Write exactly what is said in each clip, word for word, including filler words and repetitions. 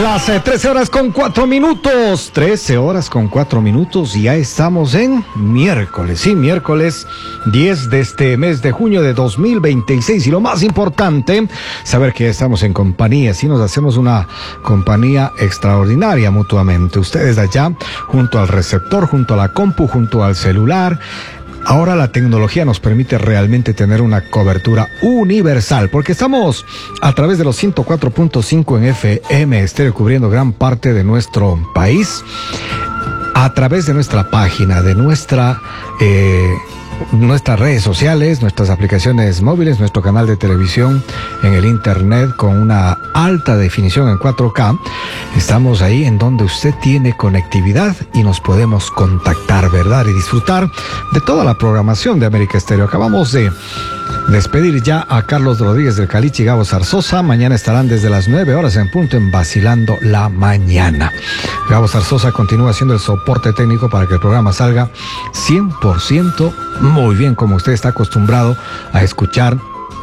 las eh, trece horas con cuatro minutos. trece horas con cuatro minutos y ya estamos en miércoles. Sí, miércoles diez de este mes de junio de dos mil veintiséis. Y lo más importante, saber que estamos en compañía. Sí, nos hacemos una compañía extraordinaria mutuamente. Ustedes allá, junto al receptor, junto a la compu, junto al celular. Ahora la tecnología nos permite realmente tener una cobertura universal, porque estamos a través de los ciento cuatro punto cinco en F M estéreo, cubriendo gran parte de nuestro país, a través de nuestra página, de nuestra eh, nuestras redes sociales, nuestras aplicaciones móviles, nuestro canal de televisión en el internet con una alta definición en cuatro K. Estamos ahí en donde usted tiene conectividad y nos podemos contactar, ¿verdad? Y disfrutar de toda la programación de América Estéreo. Acabamos de despedir ya a Carlos Rodríguez del Caliche y Gabo Zarzosa. Mañana estarán desde las nueve horas en punto en Vacilando la Mañana. Gabo Zarzosa continúa haciendo el soporte técnico para que el programa salga cien por ciento muy bien, como usted está acostumbrado a escuchar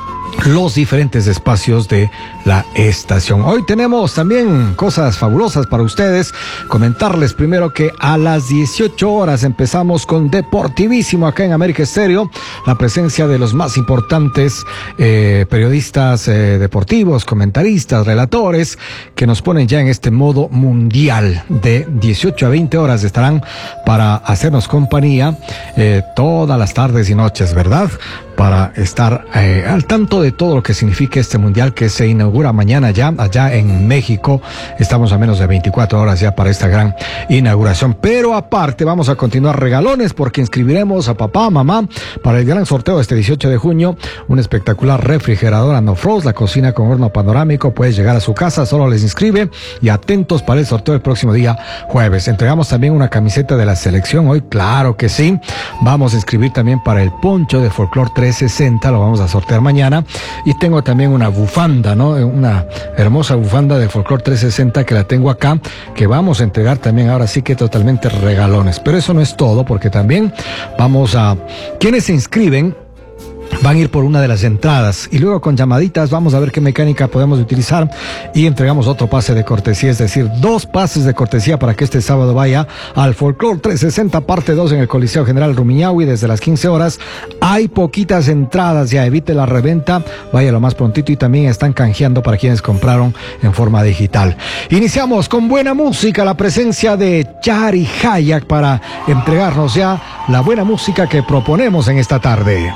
los diferentes espacios de la estación. Hoy tenemos también cosas fabulosas para ustedes. Comentarles primero que a las dieciocho horas empezamos con Deportivísimo acá en América Estéreo. La presencia de los más importantes eh, periodistas eh, deportivos, comentaristas, relatores, que nos ponen ya en este modo mundial. De dieciocho a veinte horas estarán para hacernos compañía eh, todas las tardes y noches, ¿verdad? Para estar eh, al tanto de todo lo que significa este mundial que se inaugura mañana ya allá en México. Estamos a menos de veinticuatro horas ya para esta gran inauguración. Pero aparte vamos a continuar regalones porque inscribiremos a papá, mamá para el gran sorteo este dieciocho de junio. Un espectacular refrigerador No Frost, la cocina con horno panorámico. Puedes llegar a su casa, solo les inscribe y atentos para el sorteo el próximo día jueves. Entregamos también una camiseta de la selección hoy, claro que sí. Vamos a inscribir también para el poncho de Folclor trescientos sesenta, lo vamos a sortear mañana. Y tengo también una bufanda, ¿no? Una hermosa bufanda de Folclor trescientos sesenta que la tengo acá, que vamos a entregar también ahora sí que totalmente regalones. Pero eso no es todo, porque también vamos a... quienes se inscriben van a ir por una de las entradas y luego con llamaditas vamos a ver qué mecánica podemos utilizar y entregamos otro pase de cortesía, es decir, dos pases de cortesía para que este sábado vaya al Folclor trescientos sesenta parte dos en el Coliseo General Rumiñahui desde las quince horas. Hay poquitas entradas, ya evite la reventa, vaya lo más prontito, y también están canjeando para quienes compraron en forma digital. Iniciamos con buena música, la presencia de Chari Hayak para entregarnos ya la buena música que proponemos en esta tarde.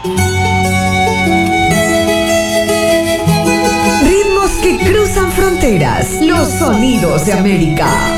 Que cruzan fronteras, los sonidos de América.